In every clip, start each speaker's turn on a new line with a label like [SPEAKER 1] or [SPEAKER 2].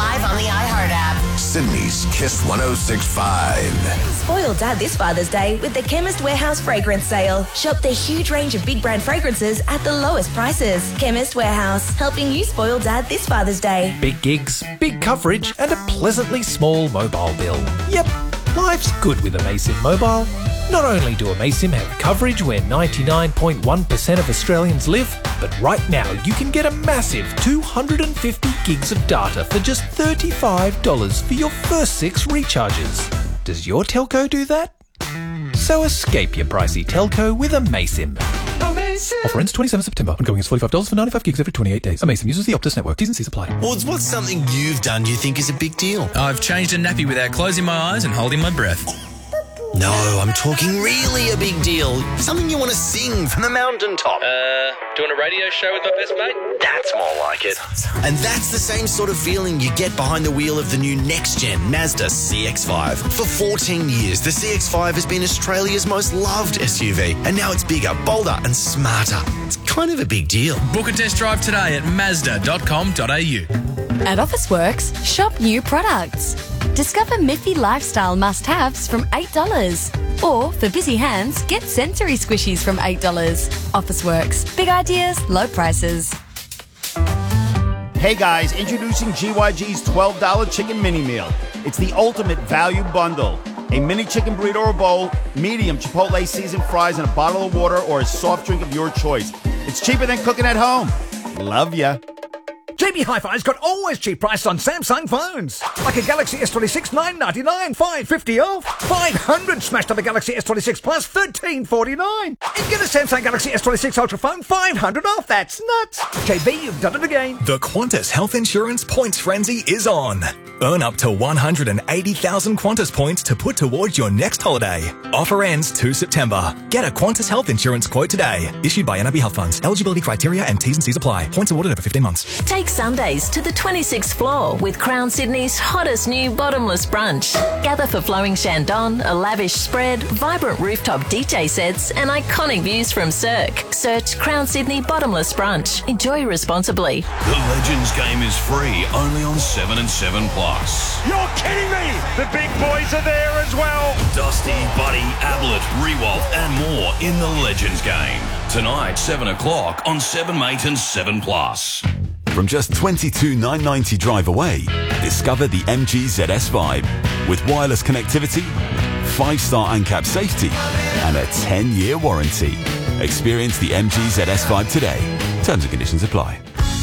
[SPEAKER 1] live on the iHeart app.
[SPEAKER 2] Sydney's Kiss 106.5.
[SPEAKER 3] Spoil Dad this Father's Day with the Chemist Warehouse fragrance sale. Shop the huge range of big brand fragrances at the lowest prices. Chemist Warehouse, helping you spoil Dad this Father's Day.
[SPEAKER 4] Big gigs, big coverage, and a pleasantly small mobile bill. Yep, life's good with Amasim Mobile. Not only do Amasim have coverage where 99.1% of Australians live, but right now you can get a massive 250 gigs of data for just $35 for your first 6 recharges. Does your telco do that? So escape your pricey telco with Amasim. Offer ends 27 September. Ongoing is $45 for 95 gigs every 28 days. Amasim uses the Optus network. T's and C's apply.
[SPEAKER 5] Woods, what's something you've done you think is a big deal?
[SPEAKER 6] I've changed a nappy without closing my eyes and holding my breath.
[SPEAKER 5] No, I'm talking really a big deal. Something you want to sing from the mountaintop.
[SPEAKER 6] Doing a radio show with my best mate?
[SPEAKER 5] That's more like it. And that's the same sort of feeling you get behind the wheel of the new next-gen Mazda CX-5. For 14 years, the CX-5 has been Australia's most loved SUV, and now it's bigger, bolder and smarter. It's kind of a big deal.
[SPEAKER 6] Book a test drive today at mazda.com.au.
[SPEAKER 7] At Officeworks, shop new products. Discover Miffy lifestyle must-haves from $8. Or, for busy hands, get sensory squishies from $8. Officeworks. Big ideas, low prices.
[SPEAKER 8] Hey guys, introducing GYG's $12 chicken mini meal. It's the ultimate value bundle. A mini chicken burrito or bowl, medium Chipotle seasoned fries, and a bottle of water or a soft drink of your choice. It's cheaper than cooking at home. Love ya.
[SPEAKER 9] JB Hi-Fi's got always cheap prices on Samsung phones. Like a Galaxy S26, $999, $550 off. 500 smashed up a Galaxy S26 Plus, $1349. And get a Samsung Galaxy S26 Ultra phone, $500 off. That's nuts. JB, you've done it again.
[SPEAKER 10] The Qantas Health Insurance Points Frenzy is on. Earn up to 180,000 Qantas points to put towards your next holiday. Offer ends 2 September. Get a Qantas Health Insurance quote today. Issued by NAB Health Funds. Eligibility criteria and T's and C's apply. Points awarded over 15 months.
[SPEAKER 1] Take Sundays to the 26th floor with Crown Sydney's hottest new bottomless brunch. Gather for flowing Shandong, a lavish spread, vibrant rooftop DJ sets, and iconic views from Cirque. Search Crown Sydney Bottomless Brunch. Enjoy responsibly.
[SPEAKER 11] The Legends game is free, only on 7 and 7 Plus.
[SPEAKER 12] You're kidding me! The big boys are there as well.
[SPEAKER 11] Dusty, Buddy, Ablett, Rewalt, and more in the Legends game. Tonight, 7 o'clock on 7 Mate and 7 Plus.
[SPEAKER 13] From just $22,990 drive away, discover the MG ZS Vibe with wireless connectivity, 5-star ANCAP safety, and a 10-year warranty. Experience the MG ZS Vibe today. Terms and conditions apply.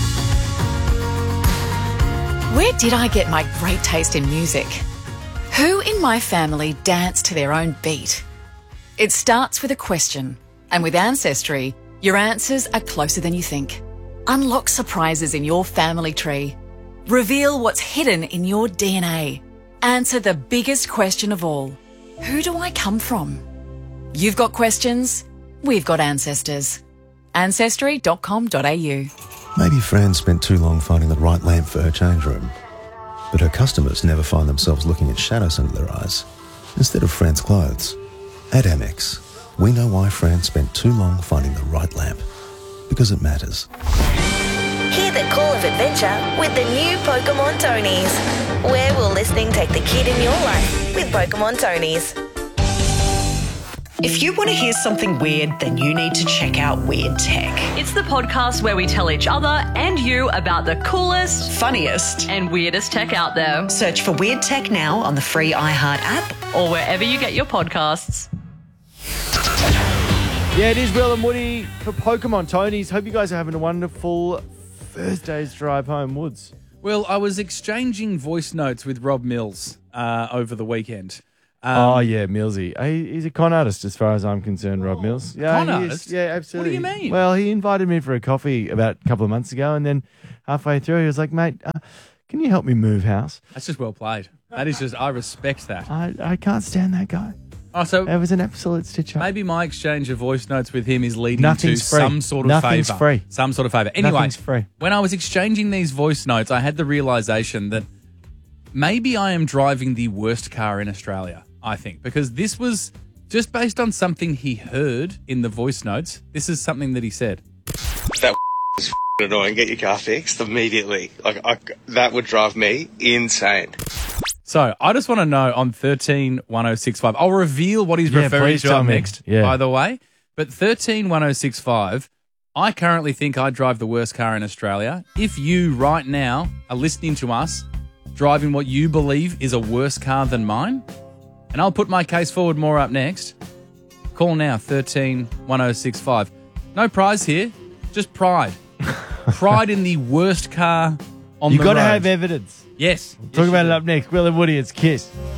[SPEAKER 14] Where did I get my great taste in music? Who in my family danced to their own beat? It starts with a question, and with Ancestry, your answers are closer than you think. Unlock surprises in your family tree. Reveal what's hidden in your DNA. Answer the biggest question of all. Who do I come from? You've got questions, we've got ancestors. Ancestry.com.au.
[SPEAKER 15] Maybe Fran spent too long finding the right lamp for her change room. But her customers never find themselves looking at shadows under their eyes instead of Fran's clothes. At Amex, we know why Fran spent too long finding the right lamp. Because it matters.
[SPEAKER 3] Hear the call of adventure with the new Pokemon Tonies. Where will listening take the kid in your life with Pokemon Tonies?
[SPEAKER 16] If you want to hear something weird, then you need to check out Weird Tech.
[SPEAKER 17] It's the podcast where we tell each other and you about the coolest,
[SPEAKER 16] funniest,
[SPEAKER 17] and weirdest tech out there.
[SPEAKER 16] Search for Weird Tech now on the free iHeart app
[SPEAKER 17] or wherever you get your podcasts.
[SPEAKER 18] Yeah, it is Will and Woody for Pokemon Tonies. Hope you guys are having a wonderful Thursday's drive home, Woods.
[SPEAKER 19] Well, I was exchanging voice notes with Rob Mills over the weekend.
[SPEAKER 18] Oh, yeah, Millsy. He's a con artist as far as I'm concerned, Rob Mills. Yeah,
[SPEAKER 19] con artist?
[SPEAKER 18] Yeah, absolutely.
[SPEAKER 19] What do you mean?
[SPEAKER 18] Well, he invited me for a coffee about a couple of months ago, and then halfway through he was like, mate, can you help me move house?
[SPEAKER 19] That's just well played. That is just, I respect that.
[SPEAKER 18] I can't stand that guy.
[SPEAKER 19] Oh, so
[SPEAKER 18] it was an absolute stitch up.
[SPEAKER 19] Maybe my exchange of voice notes with him is leading
[SPEAKER 18] Nothing's
[SPEAKER 19] to
[SPEAKER 18] free.
[SPEAKER 19] some sort of
[SPEAKER 18] Nothing's
[SPEAKER 19] favour.
[SPEAKER 18] free.
[SPEAKER 19] Some sort of favour. Anyway,
[SPEAKER 18] Nothing's free.
[SPEAKER 19] When I was exchanging these voice notes, I had the realisation that maybe I am driving the worst car in Australia, I think, because this was just based on something he heard in the voice notes. This is something that he said.
[SPEAKER 20] That is annoying. Get your car fixed immediately. That would drive me insane.
[SPEAKER 19] So I just want to know on 131065. I'll reveal what he's referring
[SPEAKER 18] please
[SPEAKER 19] to
[SPEAKER 18] tell
[SPEAKER 19] up
[SPEAKER 18] me.
[SPEAKER 19] next,
[SPEAKER 18] Yeah.
[SPEAKER 19] by the way. But 131065, I currently think I drive the worst car in Australia. If you right now are listening to us driving what you believe is a worse car than mine, and I'll put my case forward more up next. Call now, 131065. No prize here, just pride. Pride in the worst car on
[SPEAKER 18] You
[SPEAKER 19] the
[SPEAKER 18] got to
[SPEAKER 19] road.
[SPEAKER 18] have evidence.
[SPEAKER 19] Yes.
[SPEAKER 18] Talk about it up next. Will and Woody, it's Kiss.